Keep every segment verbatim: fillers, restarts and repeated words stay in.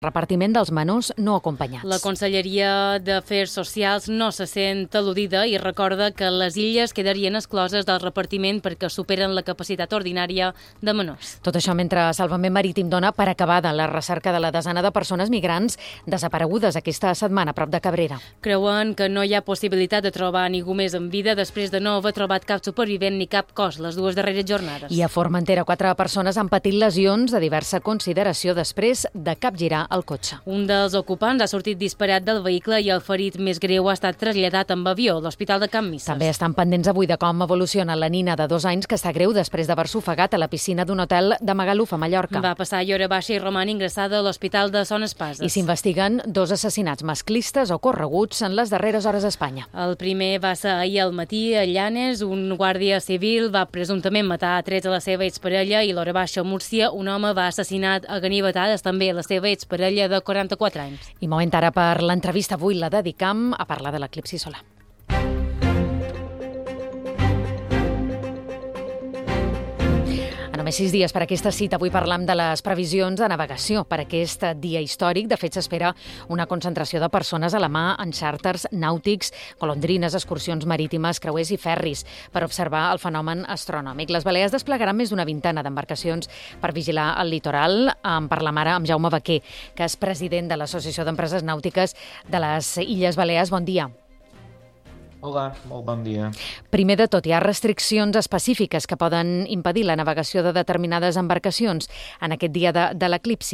repartiment dels menús no acompanyats. La Conselleria d'Afers Socials no se sent al·ludida i recorda que les illes quedarien excloses del repartiment perquè superen la capacitat ordinària de menús. Tot això mentre Salvament Marítim dona per acabada la recerca de la desena de persones migrants desaparegudes aquesta setmana a prop de Cabrera. Creuen que no hi ha possibilitat de trobar ningú més en vida després de no haver trobat cap supervivent ni cap cos les dues darreres jornades. I a Formentera, quatre persones han patit lesions de diversa consideració després de capgirar el cotxe. Un dels ocupants ha sortit disparat del vehicle i el ferit més greu ha estat traslladat amb avió a l'Hospital de Can Misses. També estan pendents avui de com evoluciona la nina de dos anys que està greu després d'haver-se ofegat a la piscina d'un hotel de Magaluf, a Mallorca. Va passar a hora baixa i roman ingressada a l'Hospital de Son Espases. I s'investiguen dos assassinats masclistes ocorreguts en les darreres hores a Espanya. El primer va ser ahir al matí a Llanes. Un guàrdia civil va presumptament matar a trets a la seva exparella i a l'hora baixa a Múrcia un home va assassinat a ganivetades també a la seva exparella de quaranta-quatre anys. I moment ara per l'entrevista. Avui la dedicam a parlar de l'eclipsi solar. A només sis dies per aquesta cita, avui parlam de les previsions de navegació per aquest dia històric. De fet, s'espera una concentració de persones a la mà en xàrters nàutics, golondrines, excursions marítimes, creuers i ferris per observar el fenomen astronòmic. Les Balears desplegaran més d'una vintena d'embarcacions per vigilar el litoral. En parlam ara amb Jaume Baquer, que és president de l'Associació d'Empreses Nàutiques de les Illes Balears. Bon dia. Hola, molt bon dia. Primer de tot, hi ha restriccions específiques que poden impedir la navegació de determinades embarcacions en aquest dia de, de l'eclipsi?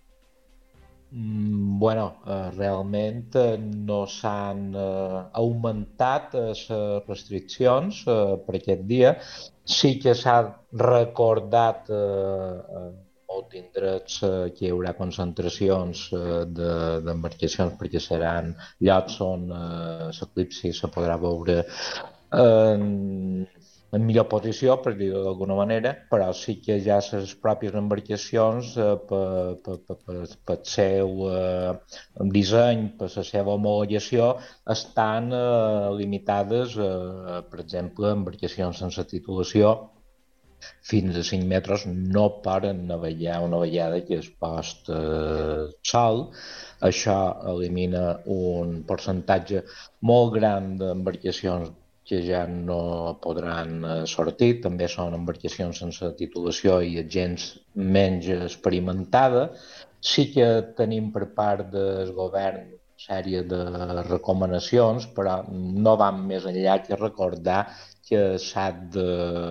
Mm, bueno, eh, realment eh, no s'han eh, augmentat les eh, restriccions eh, per aquest dia. Sí que s'ha recordat eh, eh, molts indrets eh, que hi haurà concentracions eh, d'embarcacions perquè seran llocs on eh, l'eclipsi se podrà veure eh, en, en millor posició, per dir-ho d'alguna manera, però sí que ja les pròpies embarcacions eh, per, per, per, per, per seu eh, disseny, per la seva homologació, estan eh, limitades, eh, per exemple, embarcacions sense titulació fins a cinc metres no poden navegar una vegada que es post eh, sol. Això elimina un percentatge molt gran d'embarcacions que ja no podran eh, sortir. També són embarcacions sense titulació i gens menys experimentada. Sí que tenim per part del govern sèrie de recomanacions, però no van més enllà que recordar que s'ha de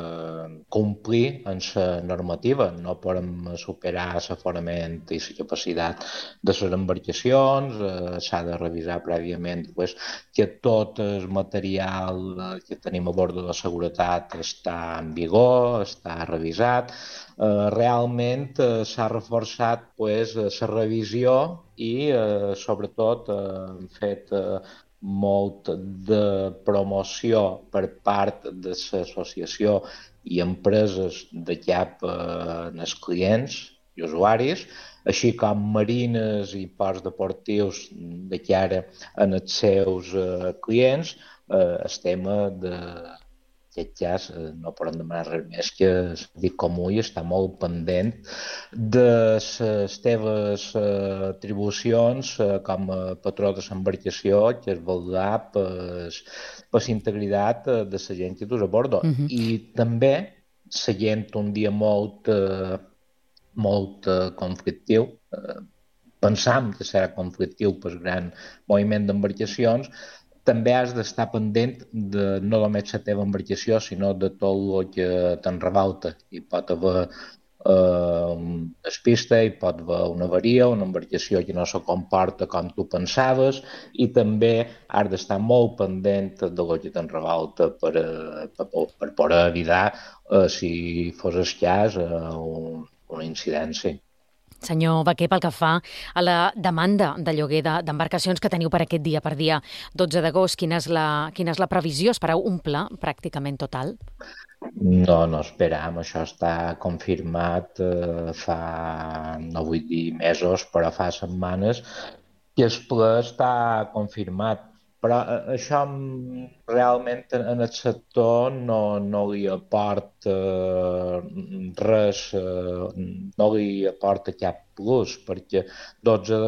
complir en la normativa. No podem superar l'aforament i la capacitat de les embarcacions, eh, s'ha de revisar prèviament pues, que tot el material que tenim a bord de la seguretat està en vigor, està revisat. Eh, realment eh, s'ha reforçat pues, la revisió i eh, sobretot eh, hem fet eh, molt de promoció per part de l'associació i empreses de cap eh, als clients i usuaris, així com marines i ports deportius de cara en els seus eh, clients, eh, el tema de en aquest cas eh, no podem demanar res més que el sentit comú i està molt pendent de les teves eh, atribucions eh, com a patró de l'embarcació que es veurà per, per la integritat de la gent que tu a bordo. Uh-huh. I també, seguint un dia molt, eh, molt eh, conflictiu, eh, pensam que serà conflictiu per gran moviment d'embarcacions, també has d'estar pendent de no només la teva embarcació, sinó de tot el que t'enrevolta. Hi pot haver eh, una despista, hi pot haver una avaria, una embarcació que no se comporta com tu pensaves, i també has d'estar molt pendent de lo que t'enrevolta per, per, per poder evitar, eh, si fos el cas, eh, un, una incidència. Senyor Baquer, pel que fa a la demanda de lloguer d'embarcacions que teniu per aquest dia, per dia dotze d'agost, quina és la, quina és la previsió? Espereu un pla pràcticament total? No, no esperam. Això està confirmat eh, fa, no vull dir mesos, però fa setmanes que el pla està confirmat. Però això realment en el sector no, no li aporta res, no li aporta cap plus, perquè dotze